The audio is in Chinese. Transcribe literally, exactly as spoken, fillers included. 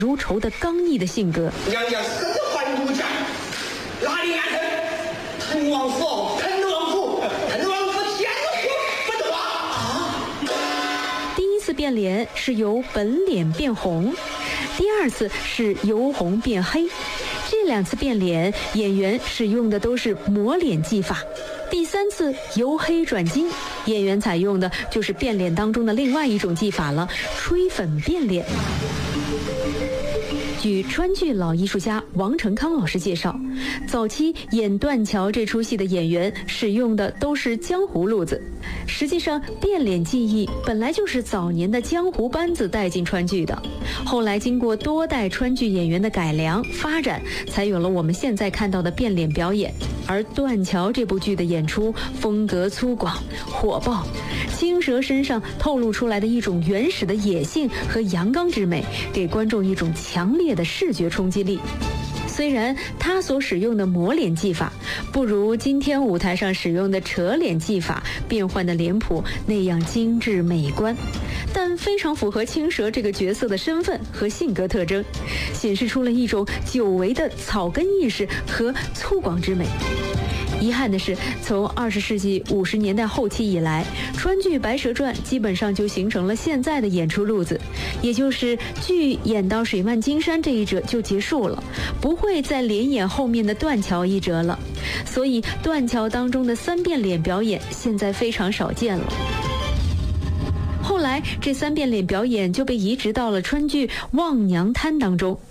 如仇的刚毅的性格。 娘娘死的还如家，哪里安身？滕王府，滕王府，滕王府天子府不话啊！ 第一次变脸是由本脸变红，第二次是由红变黑。这两次变脸，演员使用的都是抹脸技法。第三次由黑转金，演员采用的就是变脸当中的另外一种技法了——吹粉变脸。据川剧老艺术家王成康老师介绍，早期演断桥这出戏的演员使用的都是江湖路子。实际上，变脸技艺本来就是早年的江湖班子带进川剧的，后来经过多代川剧演员的改良发展，才有了我们现在看到的变脸表演。而断桥这部剧的演出风格粗犷火爆，青蛇身上透露出来的一种原始的野性和阳刚之美，给观众一种强烈的视觉冲击力。虽然他所使用的抹脸技法不如今天舞台上使用的扯脸技法变换的脸谱那样精致美观，但非常符合青蛇这个角色的身份和性格特征，显示出了一种久违的草根意识和粗犷之美。遗憾的是，从二十世纪五十年代后期以来，川剧《白蛇传》基本上就形成了现在的演出路子，也就是剧演到水漫金山这一折就结束了，不会再连演后面的断桥一折了。所以断桥当中的三变脸表演现在非常少见了。后来这三变脸表演就被移植到了川剧《望娘滩》当中。